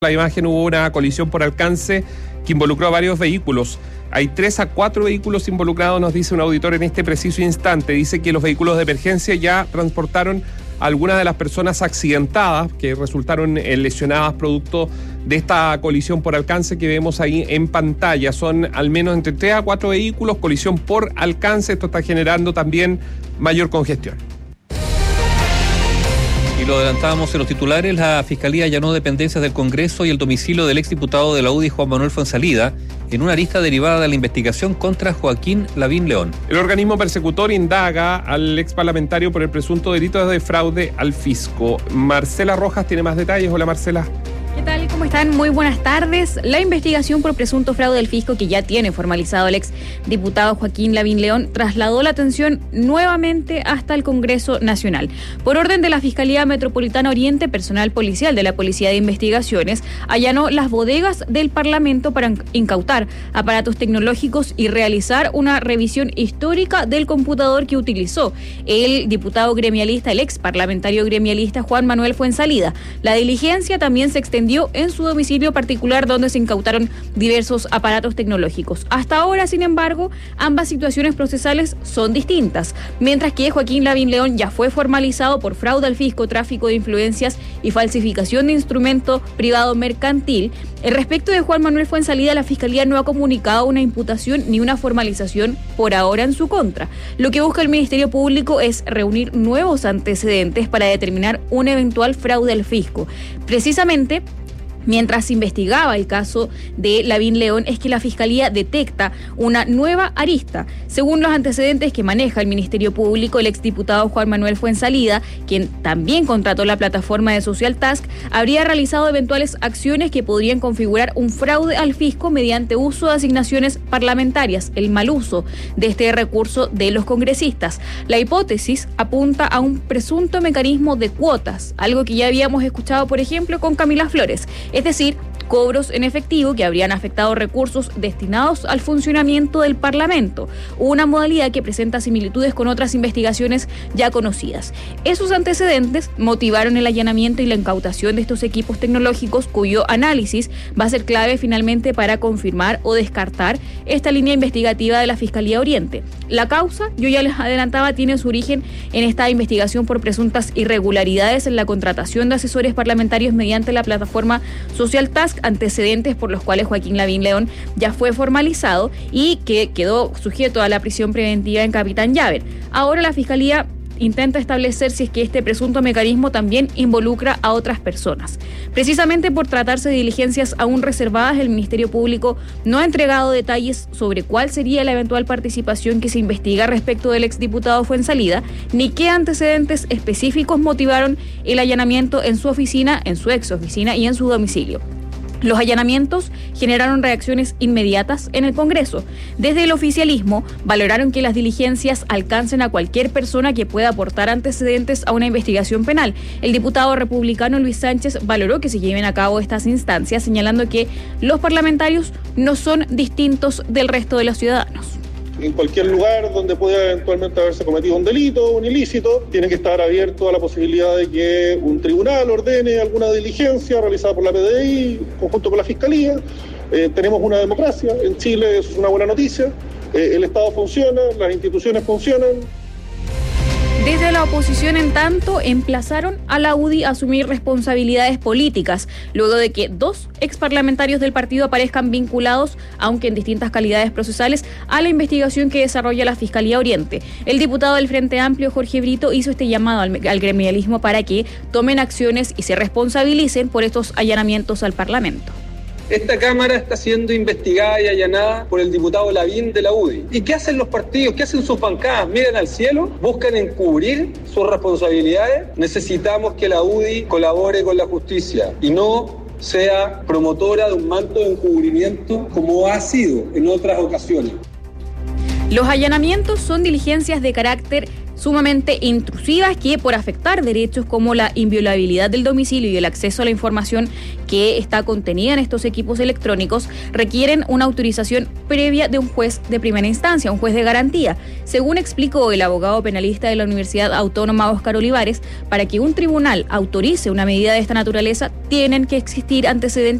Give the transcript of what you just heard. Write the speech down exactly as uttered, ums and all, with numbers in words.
La imagen, hubo una colisión por alcance que involucró a varios vehículos. Hay tres a cuatro vehículos involucrados, nos dice un auditor en este preciso instante. Dice que los vehículos de emergencia ya transportaron a algunas de las personas accidentadas que resultaron lesionadas producto de esta colisión por alcance que vemos ahí en pantalla. Son al menos entre tres a cuatro vehículos, colisión por alcance. Esto está generando también mayor congestión. Y lo adelantábamos en los titulares, la Fiscalía allanó dependencias del Congreso y el domicilio del exdiputado de la U D I, Juan Manuel Fuenzalida, en una arista derivada de la investigación contra Joaquín Lavín León. El organismo persecutor indaga al exparlamentario por el presunto delito de fraude al fisco. Marcela Rojas tiene más detalles. Hola, Marcela. ¿Qué tal? ¿Cómo están? Muy buenas tardes. La investigación por presunto fraude al fisco que ya tiene formalizado el ex diputado Joaquín Lavín León trasladó la atención nuevamente hasta el Congreso Nacional. Por orden de la Fiscalía Metropolitana Oriente, personal policial de la Policía de Investigaciones allanó las bodegas del Parlamento para incautar aparatos tecnológicos y realizar una revisión histórica del computador que utilizó el diputado gremialista, el ex parlamentario gremialista Juan Manuel Fuenzalida. La diligencia también se extendió en su domicilio particular, donde se incautaron diversos aparatos tecnológicos. Hasta ahora, sin embargo, ambas situaciones procesales son distintas. Mientras que Joaquín Lavín León ya fue formalizado por fraude al fisco, tráfico de influencias y falsificación de instrumento privado mercantil, el respecto de Juan Manuel Fuenzalida, la Fiscalía no ha comunicado una imputación ni una formalización por ahora en su contra. Lo que busca el Ministerio Público es reunir nuevos antecedentes para determinar un eventual fraude al fisco. Precisamente, mientras se investigaba el caso de Lavín León, es que la Fiscalía detecta una nueva arista. Según los antecedentes que maneja el Ministerio Público, el exdiputado Juan Manuel Fuenzalida, quien también contrató la plataforma de Social Task, habría realizado eventuales acciones que podrían configurar un fraude al fisco mediante uso de asignaciones parlamentarias, el mal uso de este recurso de los congresistas. La hipótesis apunta a un presunto mecanismo de cuotas, algo que ya habíamos escuchado, por ejemplo, con Camila Flores. Es decir, cobros en efectivo que habrían afectado recursos destinados al funcionamiento del Parlamento, una modalidad que presenta similitudes con otras investigaciones ya conocidas. Esos antecedentes motivaron el allanamiento y la incautación de estos equipos tecnológicos, cuyo análisis va a ser clave finalmente para confirmar o descartar esta línea investigativa de la Fiscalía Oriente. La causa, yo ya les adelantaba, tiene su origen en esta investigación por presuntas irregularidades en la contratación de asesores parlamentarios mediante la plataforma Social Task, antecedentes por los cuales Joaquín Lavín León ya fue formalizado y que quedó sujeto a la prisión preventiva en Capitán Llaver. Ahora la Fiscalía intenta establecer si es que este presunto mecanismo también involucra a otras personas. Precisamente por tratarse de diligencias aún reservadas, el Ministerio Público no ha entregado detalles sobre cuál sería la eventual participación que se investiga respecto del exdiputado Fuenzalida, ni qué antecedentes específicos motivaron el allanamiento en su oficina, en su ex oficina y en su domicilio. Los allanamientos generaron reacciones inmediatas en el Congreso. Desde el oficialismo valoraron que las diligencias alcancen a cualquier persona que pueda aportar antecedentes a una investigación penal. El diputado republicano Luis Sánchez valoró que se lleven a cabo estas instancias, señalando que los parlamentarios no son distintos del resto de los ciudadanos. En cualquier lugar donde pueda eventualmente haberse cometido un delito, un ilícito, tiene que estar abierto a la posibilidad de que un tribunal ordene alguna diligencia realizada por la P D I, conjunto con la Fiscalía. Eh, tenemos una democracia en Chile, eso es una buena noticia. Eh, el Estado funciona, las instituciones funcionan. Desde la oposición, en tanto, emplazaron a la U D I a asumir responsabilidades políticas, luego de que dos exparlamentarios del partido aparezcan vinculados, aunque en distintas calidades procesales, a la investigación que desarrolla la Fiscalía Oriente. El diputado del Frente Amplio, Jorge Brito, hizo este llamado al, al gremialismo para que tomen acciones y se responsabilicen por estos allanamientos al Parlamento. Esta Cámara está siendo investigada y allanada por el diputado Lavín de la U D I. ¿Y qué hacen los partidos? ¿Qué hacen sus bancadas? ¿Miran al cielo? ¿Buscan encubrir sus responsabilidades? Necesitamos que la U D I colabore con la justicia y no sea promotora de un manto de encubrimiento como ha sido en otras ocasiones. Los allanamientos son diligencias de carácter sumamente intrusivas que, por afectar derechos como la inviolabilidad del domicilio y el acceso a la información que está contenida en estos equipos electrónicos, requieren una autorización previa de un juez de primera instancia, un juez de garantía. Según explicó el abogado penalista de la Universidad Autónoma Óscar Olivares, para que un tribunal autorice una medida de esta naturaleza, tienen que existir antecedentes